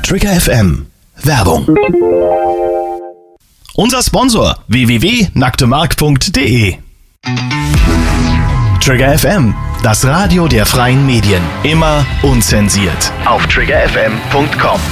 Trigger FM. Werbung. Unser Sponsor www.nacktemark.de. Trigger FM, das Radio der freien Medien. Immer unzensiert. Auf triggerfm.com.